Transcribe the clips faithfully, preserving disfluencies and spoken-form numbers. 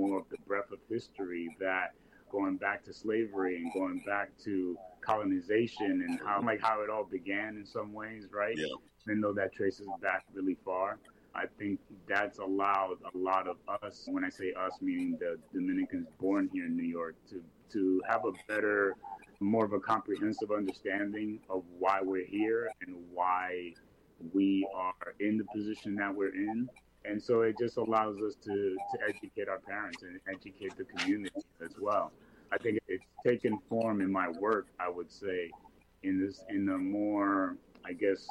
more of the breadth of history that going back to slavery and going back to colonization and how like how it all began in some ways, right? Yeah. Even though that traces back really far. I think that's allowed a lot of us, when I say us, meaning the Dominicans born here in New York, to, to have a better, more of a comprehensive understanding of why we're here and why we are in the position that we're in. And so it just allows us to, to educate our parents and educate the community as well. I think it's taken form in my work, I would say, in this, in a more, I guess,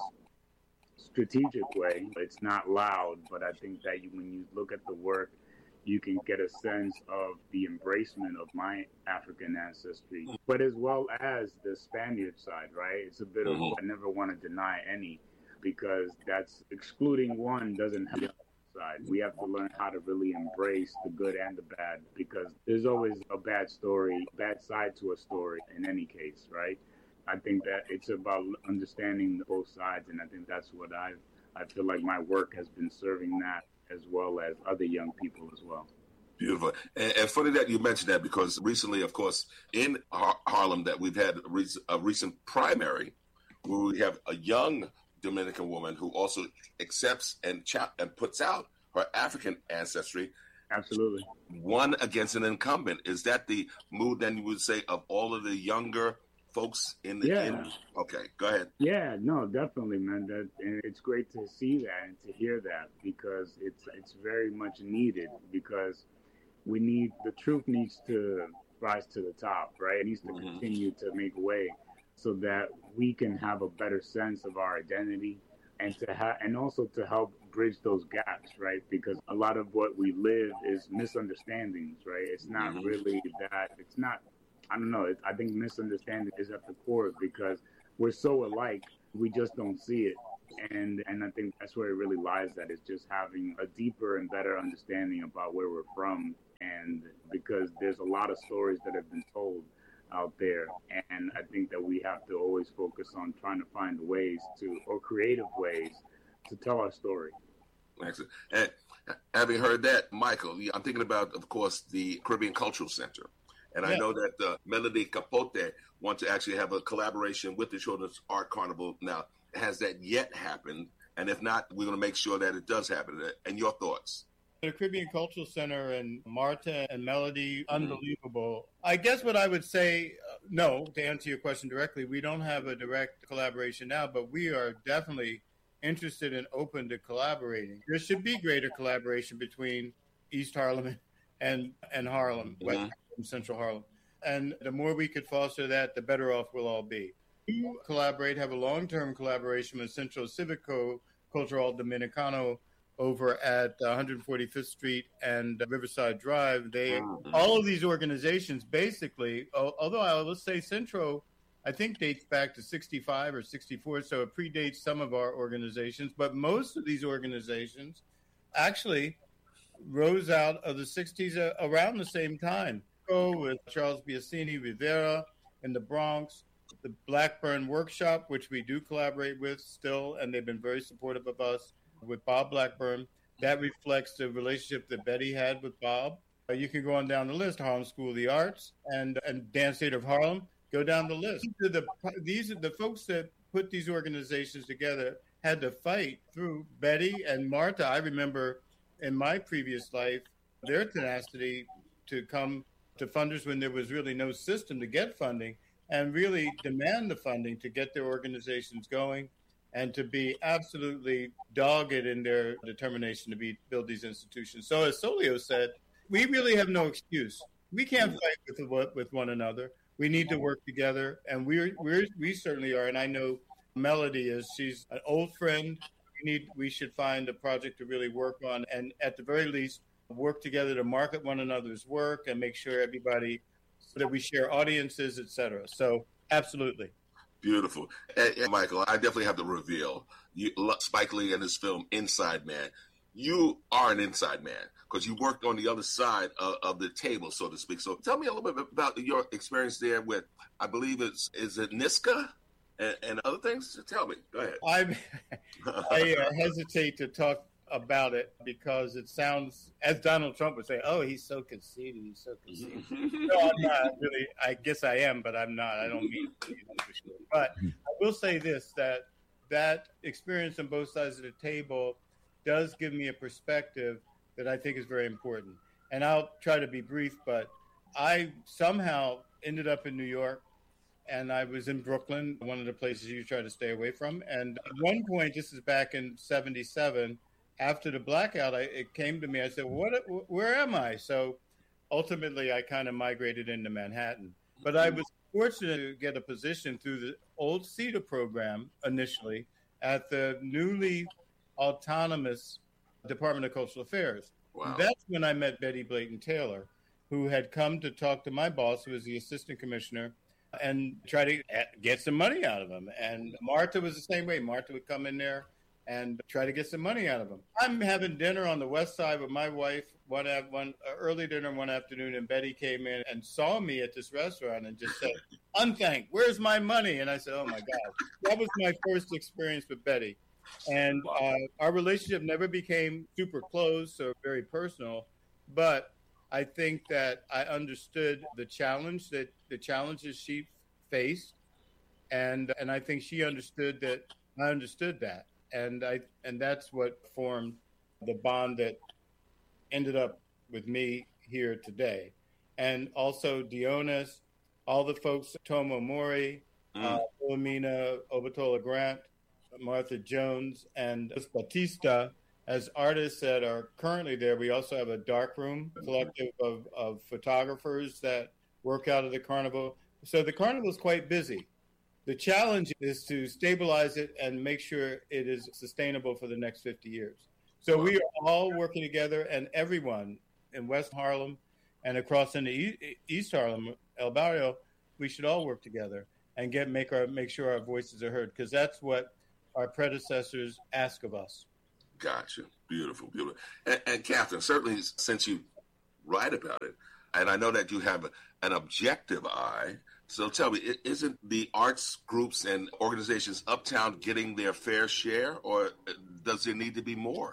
strategic way. It's not loud, but I think that you, when you look at the work, you can get a sense of the embracement of my African ancestry, but as well as the Spaniard side, right? It's a bit of, I never want to deny any, because that's excluding one doesn't have the other side. We have to learn how to really embrace the good and the bad, because there's always a bad story, bad side to a story in any case, right? I think that it's about understanding both sides, and I think that's what I I feel like my work has been serving that, as well as other young people as well. Beautiful. And, and funny that you mentioned that, because recently, of course, in Har- Harlem, that we've had a, re- a recent primary where we have a young Dominican woman who also accepts and cha- and puts out her African ancestry. Absolutely. One against an incumbent. Is that the mood then you would say of all of the younger folks in the yeah. in, okay, go ahead. Yeah, no, definitely, man. That, and it's great to see that and to hear that, because it's it's very much needed, because we need, the truth needs to rise to the top, right? It needs to mm-hmm. continue to make way so that we can have a better sense of our identity, and to have, and also to help bridge those gaps, right? Because a lot of what we live is misunderstandings, right? It's not mm-hmm. really that, it's not, I don't know, I think misunderstanding is at the core, because we're so alike, we just don't see it. And and I think that's where it really lies, that it's just having a deeper and better understanding about where we're from. And because there's a lot of stories that have been told out there. And I think that we have to always focus on trying to find ways to, or creative ways to tell our story. Excellent. And having heard that, Michael, I'm thinking about, of course, the Caribbean Cultural Center. And yeah. I know that uh, Melody Capote wants to actually have a collaboration with the Children's Art Carnival. Now, has that yet happened? And if not, we're going to make sure that it does happen. And your thoughts? The Caribbean Cultural Center and Marta and Melody, unbelievable. Mm-hmm. I guess what I would say, uh, no, to answer your question directly, we don't have a direct collaboration now, but we are definitely interested and open to collaborating. There should be greater collaboration between East Harlem and, and Harlem, mm-hmm. West Harlem, Central Harlem. And the more we could foster that, the better off we'll all be. We collaborate, have a long-term collaboration with Centro Civico Cultural Dominicano over at one forty-fifth Street and Riverside Drive. They, mm-hmm. all of these organizations, basically, although I will say Centro, I think dates back to sixty-five or sixty-four, so it predates some of our organizations, but most of these organizations actually rose out of the sixties uh, around the same time. With Charles Biasini Rivera in the Bronx, the Blackburn Workshop, which we do collaborate with still, and they've been very supportive of us, with Bob Blackburn. That reflects the relationship that Betty had with Bob. Uh, you can go on down the list, Harlem School of the Arts and, and Dance Theater of Harlem. Go down the list. These are, the, these are the folks that put these organizations together, had to fight through Betty and Marta. I remember in my previous life, their tenacity to come to funders when there was really no system to get funding, and really demand the funding to get their organizations going, and to be absolutely dogged in their determination to be build these institutions. So as Solio said, we really have no excuse. We can't fight with with one another. We need to work together, and we're, we're we certainly are. And I know Melody is. She's an old friend. We need we should find a project to really work on, and at the very least, work together to market one another's work and make sure everybody, so that we share audiences, et cetera. So absolutely. Beautiful. And, and Michael, I definitely have to reveal, you, Spike Lee and his film Inside Man, you are an inside man because you worked on the other side of, of the table, so to speak. So tell me a little bit about your experience there with, I believe it's, is it Niska and, and other things? Tell me. Go ahead. I'm, I uh, hesitate to talk about it because it sounds, as Donald Trump would say, oh, he's so conceited, he's so conceited. No, I'm not really. I guess I am, but I'm not. I don't mean to be, for sure. But I will say this, that that experience on both sides of the table does give me a perspective that I think is very important. And I'll try to be brief, but I somehow ended up in New York, and I was in Brooklyn, one of the places you try to stay away from. And at one point, this is back in seventy-seven, after the blackout, I, it came to me, I said, what, where am I? So ultimately, I kind of migrated into Manhattan. But I was fortunate to get a position through the old CETA program initially at the newly autonomous Department of Cultural Affairs. Wow. That's when I met Betty Blayton Taylor, who had come to talk to my boss, who was the assistant commissioner, and try to get some money out of him. And Martha was the same way. Martha would come in there and try to get some money out of him. I'm having dinner on the west side with my wife one, one uh, early dinner one afternoon, and Betty came in and saw me at this restaurant and just said, "Unthanked, where's my money?" And I said, "Oh my God." That was my first experience with Betty. And uh, our relationship never became super close or very personal, but I think that I understood the challenge that the challenges she faced, and and I think she understood that I understood that, and I and that's what formed the bond that ended up with me here today, and also Dionys, all the folks, Tomo Mori, mm. uh, Philomena Obotola Grant, Martha Jones, and Batista. As artists that are currently there, we also have a darkroom collective of, of photographers that work out of the carnival. So the carnival is quite busy. The challenge is to stabilize it and make sure it is sustainable for the next fifty years. So we are all working together, and everyone in West Harlem and across into East Harlem, El Barrio, we should all work together and get make our make sure our voices are heard, because that's what our predecessors ask of us. Gotcha. Beautiful, beautiful. And, and Catherine, certainly since you write about it, and I know that you have an objective eye, so tell me, isn't the arts groups and organizations uptown getting their fair share, or does there need to be more?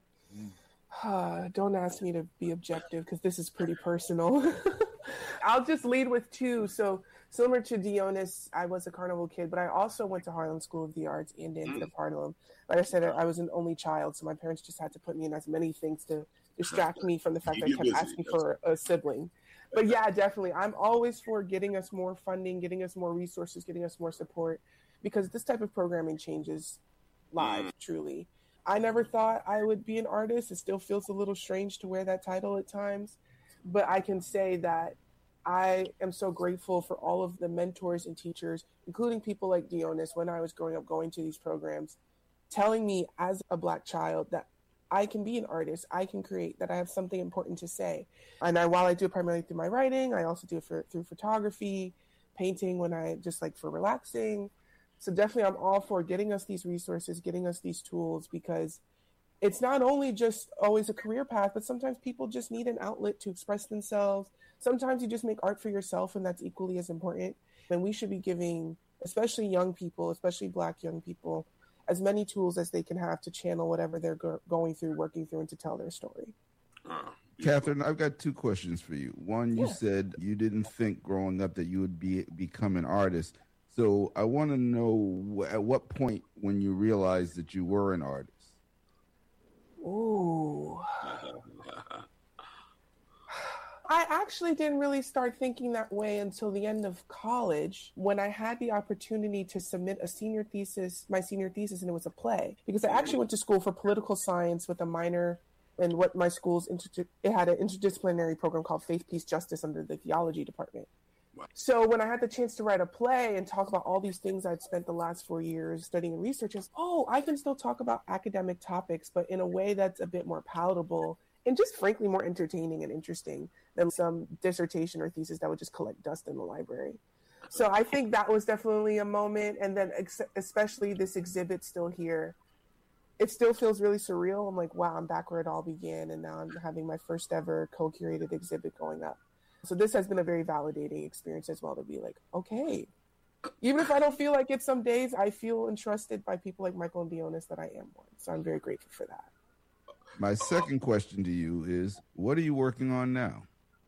Uh, don't ask me to be objective, because this is pretty personal. I'll just lead with two. So similar to Dionys, I was a carnival kid, but I also went to Harlem School of the Arts and danced at Harlem. Like I said, I was an only child, so my parents just had to put me in as many things to distract me from the fact that I kept asking for a sibling. But yeah, definitely. I'm always for getting us more funding, getting us more resources, getting us more support, because this type of programming changes lives, truly. I never thought I would be an artist. It still feels a little strange to wear that title at times. But I can say that I am so grateful for all of the mentors and teachers, including people like Dionys, when I was growing up going to these programs, telling me as a Black child that I can be an artist, I can create, that I have something important to say. And I, while I do it primarily through my writing, I also do it for, through photography, painting when I just like for relaxing. So definitely I'm all for getting us these resources, getting us these tools, because it's not only just always a career path, but sometimes people just need an outlet to express themselves. Sometimes you just make art for yourself, and that's equally as important. And we should be giving, especially young people, especially Black young people, as many tools as they can have to channel whatever they're go- going through, working through, and to tell their story. Uh, Catherine, I've got two questions for you. One, you yeah. said you didn't think growing up that you would be become an artist. So I want to know wh- at what point when you realized that you were an artist. Ooh. I actually didn't really start thinking that way until the end of college, when I had the opportunity to submit a senior thesis, my senior thesis, and it was a play. Because I actually went to school for political science with a minor in what my school's, inter- it had an interdisciplinary program called Faith, Peace, Justice under the theology department. So when I had the chance to write a play and talk about all these things I'd spent the last four years studying and researching, oh, I can still talk about academic topics, but in a way that's a bit more palatable and just frankly more entertaining and interesting than some dissertation or thesis that would just collect dust in the library. So I think that was definitely a moment. And then ex- especially this exhibit still here, it still feels really surreal. I'm like, wow, I'm back where it all began. And now I'm having my first ever co-curated exhibit going up. So this has been a very validating experience as well, to be like, okay, even if I don't feel like it some days, I feel entrusted by people like Michael and Dionys that I am one. So I'm very grateful for that. My second question to you is, what are you working on now?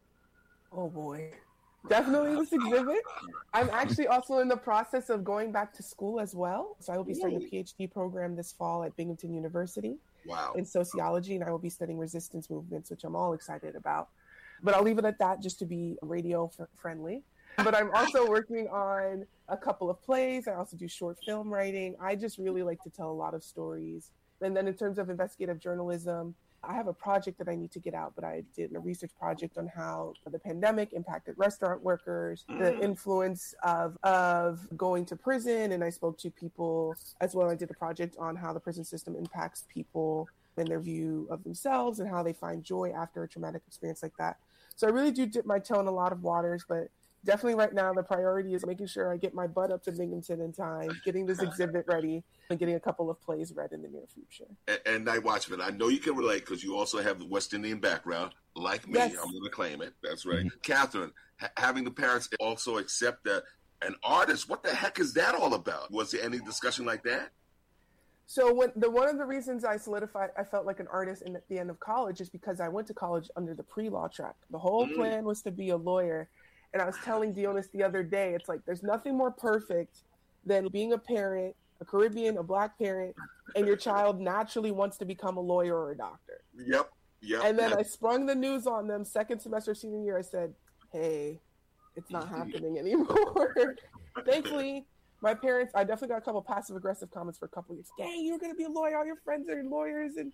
Oh boy. Definitely this exhibit. I'm actually also in the process of going back to school as well. So I will be starting a PhD program this fall at Binghamton University Wow. in sociology, and I will be studying resistance movements, which I'm all excited about. But I'll leave it at that just to be radio f- friendly. But I'm also working on a couple of plays. I also do short film writing. I just really like to tell a lot of stories. And then in terms of investigative journalism, I have a project that I need to get out, but I did a research project on how the pandemic impacted restaurant workers, the influence of of going to prison, and I spoke to people as well. I did a project on how the prison system impacts people and their view of themselves and how they find joy after a traumatic experience like that. So I really do dip my toe in a lot of waters, but definitely right now the priority is making sure I get my butt up to Binghamton in time, getting this exhibit ready, and getting a couple of plays read in the near future. And, and Night Watchman, I know you can relate because you also have the West Indian background, like me. Yes. I'm going to claim it. That's right. Mm-hmm. Catherine, ha- having the parents also accept that an artist, what the heck is that all about? Was there any discussion like that? So when the one of the reasons I solidified, I felt like an artist in, at the end of college is because I went to college under the pre-law track. The whole mm. plan was to be a lawyer. And I was telling Dionys the other day, it's like, there's nothing more perfect than being a parent, a Caribbean, a Black parent, and your child naturally wants to become a lawyer or a doctor. Yep, yep. And then yep. I sprung the news on them second semester senior year. I said, hey, it's not happening anymore. Thankfully, my parents, I definitely got a couple passive aggressive comments for a couple of years. Dang, you're going to be a lawyer. All your friends are lawyers. And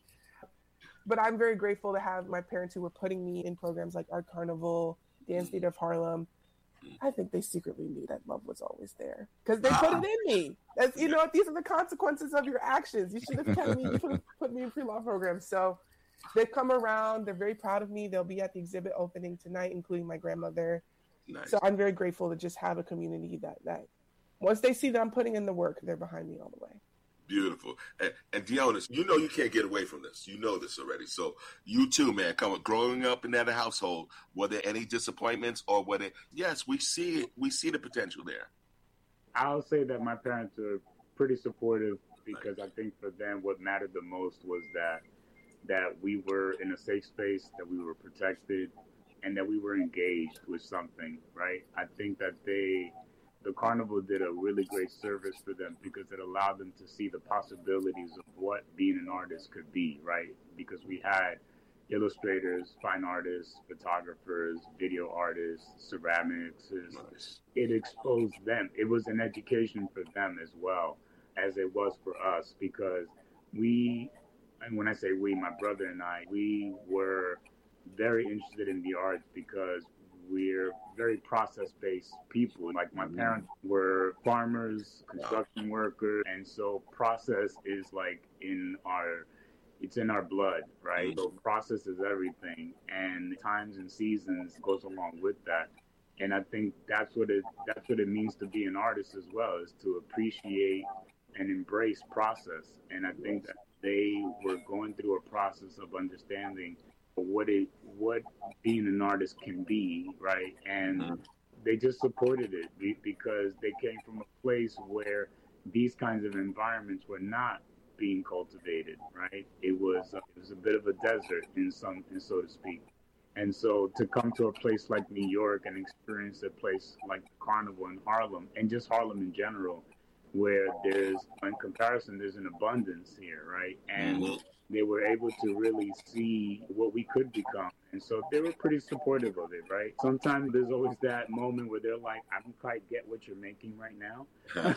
But I'm very grateful to have my parents who were putting me in programs like Art Carnival, Dance Theater of Harlem. I think they secretly knew that love was always there because they put it in me. As, you know, these are the consequences of your actions. You should have kept me, you should have put me in pre-law programs. So they've come around. They're very proud of me. They'll be at the exhibit opening tonight, including my grandmother. Nice. So I'm very grateful to just have a community that, that once they see that I'm putting in the work, they're behind me all the way. Beautiful. And, and Dionys, you know you can't get away from this. You know this already. So you too, man, come growing up in that household, were there any disappointments or were there, yes, we see we see the potential there. I'll say that my parents are pretty supportive because I think for them what mattered the most was that that we were in a safe space, that we were protected, and that we were engaged with something, right? I think that they the carnival did a really great service for them because it allowed them to see the possibilities of what being an artist could be, right? Because we had illustrators, fine artists, photographers, video artists, ceramics. Nice. It exposed them. It was an education for them as well as it was for us because we, and when I say we, my brother and I, we were very interested in the arts because we're very process-based people. Like my parents were farmers, construction workers, and so process is like in our, it's in our blood, right? So process is everything, and times and seasons goes along with that. And I think that's what it that's what it means to be an artist as well, is to appreciate and embrace process. And I think that they were going through a process of understanding what it what being an artist can be, right? And mm-hmm. they just supported it because they came from a place where these kinds of environments were not being cultivated, right? It was uh, it was a bit of a desert in some, in so to speak. And so to come to a place like New York and experience a place like the Carnival in Harlem, and just Harlem in general, where there's, in comparison, there's an abundance here, right? And mm-hmm. they were able to really see what we could become. And so they were pretty supportive of it, right? Sometimes there's always that moment where they're like, I don't quite get what you're making right now.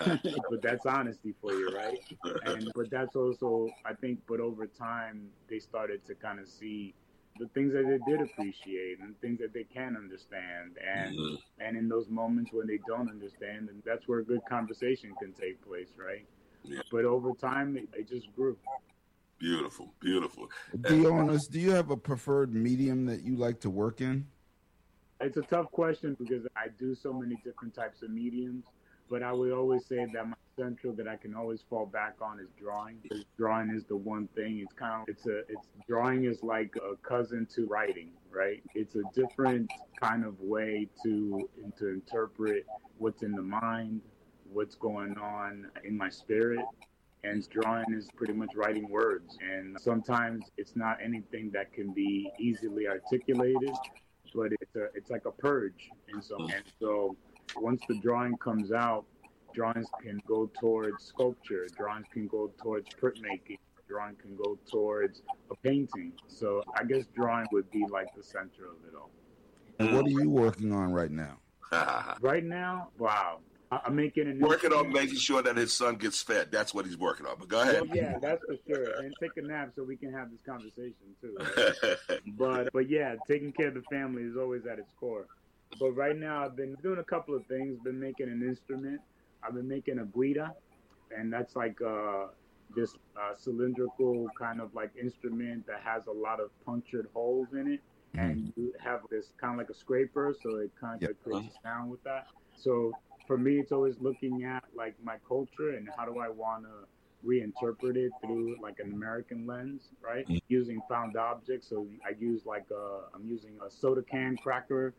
But that's honesty for you, right? And but that's also, I think, but over time, they started to kind of see the things that they did appreciate and things that they can understand. And mm-hmm. and in those moments when they don't understand, and that's where a good conversation can take place, right? Yeah. But over time, it, it just grew. Beautiful, beautiful. Dionys, do you have a preferred medium that you like to work in? It's a tough question because I do so many different types of mediums, but I would always say that my central that I can always fall back on is drawing. Because drawing is the one thing. It's kind of, it's a, it's drawing is like a cousin to writing, right? It's a different kind of way to, to interpret what's in the mind, what's going on in my spirit. And drawing is pretty much writing words. And sometimes it's not anything that can be easily articulated, but it's a, it's like a purge. And so, and so once the drawing comes out, drawings can go towards sculpture, drawings can go towards printmaking, drawing can go towards a painting. So I guess drawing would be like the center of it all. And what are you working on right now? Right now, wow. I'm making an working on making sure that his son gets fed. That's what he's working on. But go ahead. Well, yeah, that's for sure. And take a nap so we can have this conversation too. Right? but but yeah, taking care of the family is always at its core. But right now, I've been doing a couple of things. Been making an instrument. I've been making a guida, and that's like uh, this uh, cylindrical kind of like instrument that has a lot of punctured holes in it, mm-hmm. and you have this kind of like a scraper, so it kind of yep. creates a sound with that. So for me, it's always looking at like my culture and how do I want to reinterpret it through like an American lens, right? Mm-hmm. Using found objects. So I use like a, I'm using a soda can cracker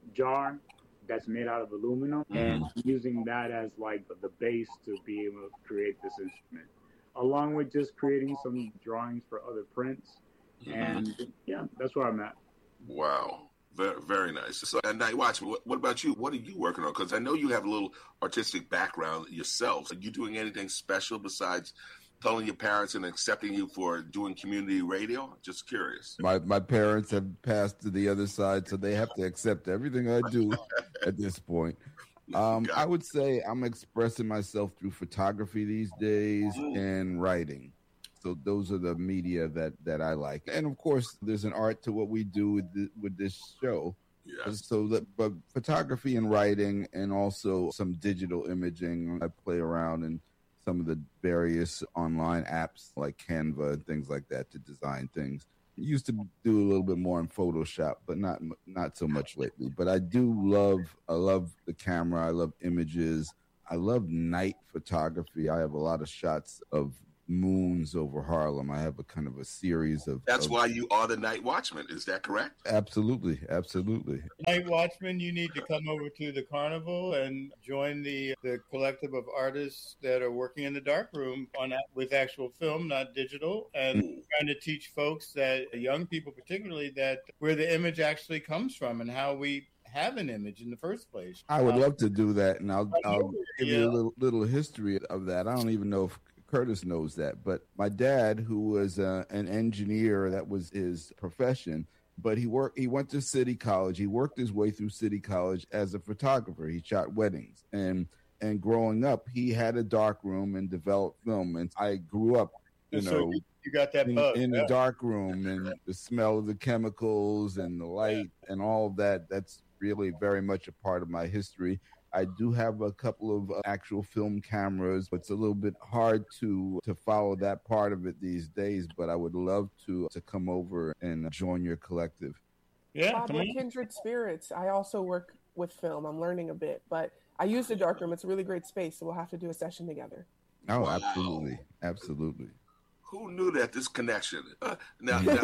jar that's made out of aluminum, mm-hmm. and using that as like the base to be able to create this instrument, along with just creating some drawings for other prints. Mm-hmm. And yeah, that's where I'm at. Wow. Very, very nice. So, and now, watch. What, what about you? What are you working on? Because I know you have a little artistic background yourself. Are you doing anything special besides telling your parents and accepting you for doing community radio? Just curious. My my parents have passed to the other side, so they have to accept everything I do at this point. Um, I would say I'm expressing myself through photography these days mm. and writing. So those are the media that, that I like. And, of course, there's an art to what we do with, the, with this show. Yes. So that, but photography and writing and also some digital imaging. I play around in some of the various online apps like Canva and things like that to design things. I used to do a little bit more in Photoshop, but not not so much lately. But I do love, I love the camera. I love images. I love night photography. I have a lot of shots of moons over Harlem. I have a kind of a series of. That's of, why you are the Night Watchman. Is that correct? Absolutely, absolutely. Night Watchman, you need to come over to the carnival and join the the collective of artists that are working in the dark room on with actual film, not digital, and mm. trying to teach folks that young people, particularly, that where the image actually comes from and how we have an image in the first place. I would um, love to do that, and I'll, I'll give yeah. you a little, little history of that. I don't even know if Curtis knows that, but my dad, who was uh, an engineer, that was his profession, but he worked, he went to City College. He worked his way through City College as a photographer. He shot weddings, and and growing up, he had a dark room and developed film. And I grew up, you so know, you got that in, bug, in yeah. the dark room and the smell of the chemicals and the light yeah. and all of that. That's really very much a part of my history. I do have a couple of actual film cameras. It's a little bit hard to to follow that part of it these days, but I would love to to come over and join your collective. Yeah, Bob, we're kindred spirits. I also work with film. I'm learning a bit, but I use the darkroom. It's a really great space, so we'll have to do a session together. Oh, wow. absolutely, absolutely. Who knew that this connection? Uh, now, now,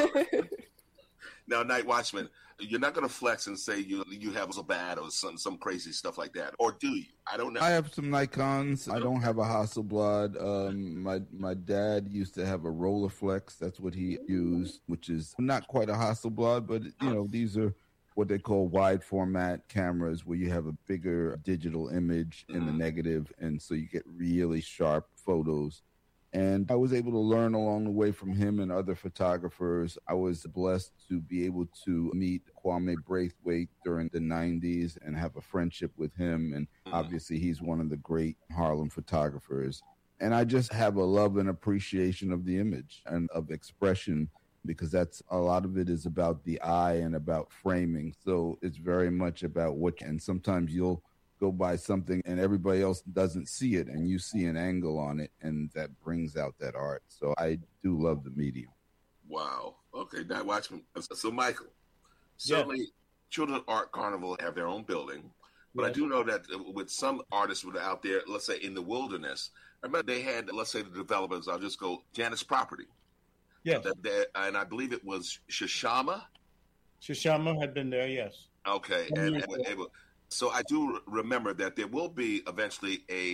now, Night Watchman, you're not going to flex and say you you have a bad or some some crazy stuff like that, or do you? I don't know. I have some Nikons. I don't have a Hasselblad. Um, my my dad used to have a Rolleiflex. That's what he used, which is not quite a Hasselblad, but you know these are what they call wide format cameras, where you have a bigger digital image in mm-hmm. the negative, and so you get really sharp photos. And I was able to learn along the way from him and other photographers. I was blessed to be able to meet Kwame Braithwaite during the nineties and have a friendship with him. And obviously, he's one of the great Harlem photographers. And I just have a love and appreciation of the image and of expression, because that's a lot of it is about the eye and about framing. So it's very much about what, and sometimes you'll go by something and everybody else doesn't see it, and you see an angle on it, and that brings out that art. So I do love the medium. Wow. Okay, now watch me. So Michael, certainly yeah. Children's Art Carnival have their own building, but yeah. I do know that with some artists that are out there, let's say in the wilderness, I remember they had, let's say the developers, I'll just go Janet's Property. Yeah. That, and I believe it was Shashama. Shashama had been there, yes. Okay, and, and, and so I do remember that there will be eventually a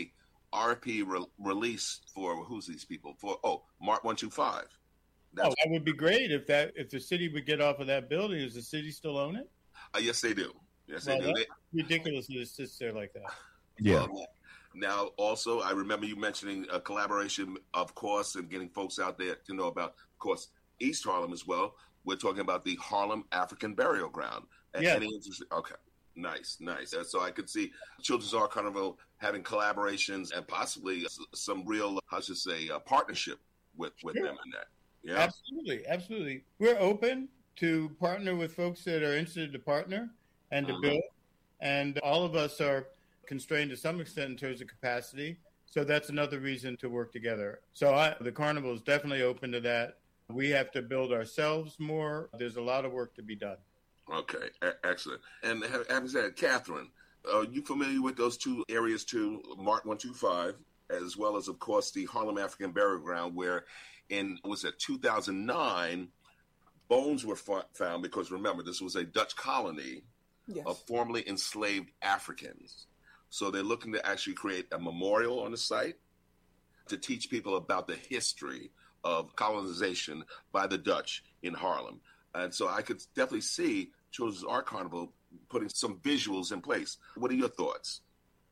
R F P re- release for who's these people? For oh, Mart one two five. Oh, that would be great if that if the city would get off of that building. Does the city still own it? Uh, yes, they do. Yes, well, they do. That's they, ridiculous that it sits there like that. Yeah. Um, now, also, I remember you mentioning a collaboration, of course, and getting folks out there to know about, of course, East Harlem as well. We're talking about the Harlem African Burial Ground. Yeah. Any interest? Okay. Nice, nice. Uh, so I could see Children's Art Carnival having collaborations and possibly some real, how should I say, uh, partnership with, with Sure. them in that. Yeah. Absolutely, absolutely. We're open to partner with folks that are interested to partner and to Mhm. build. And all of us are constrained to some extent in terms of capacity. So that's another reason to work together. So I, the carnival is definitely open to that. We have to build ourselves more. There's a lot of work to be done. Okay, e- excellent. And ha- having said, Catherine, are you familiar with those two areas too, Mart one two five, as well as, of course, the Harlem African Burial Ground, where in, was it two thousand nine, bones were fa- found because, remember, this was a Dutch colony Yes. of formerly enslaved Africans. So they're looking to actually create a memorial on the site to teach people about the history of colonization by the Dutch in Harlem. And so I could definitely see Children's Art Carnival putting some visuals in place. What are your thoughts?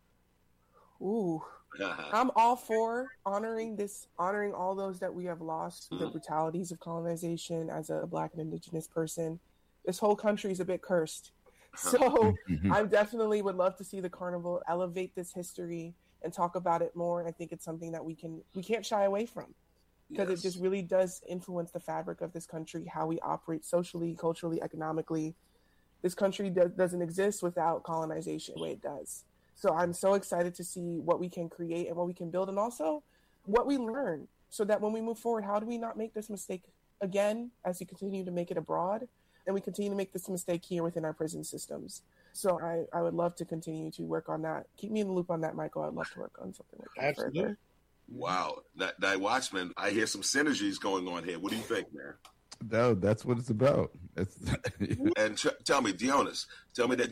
Ooh. I'm all for honoring this, honoring all those that we have lost through the brutalities of colonization as a Black and Indigenous person. This whole country is a bit cursed. So I definitely would love to see the carnival elevate this history and talk about it more. And I think it's something that we can, we can't shy away from, because Yes. it just really does influence the fabric of this country, how we operate socially, culturally, economically. This country do- doesn't exist without colonization the way it does. So I'm so excited to see what we can create and what we can build, and also what we learn, so that when we move forward, how do we not make this mistake again as we continue to make it abroad, and we continue to make this mistake here within our prison systems. So I, I would love to continue to work on that. Keep me in the loop on that, Michael. I'd love to work on something like that Absolutely. further. Wow. That, that Watchman, I hear some synergies going on here. What do you think, man? No, that's what it's about. It's And ch- tell me, Dionis, tell me that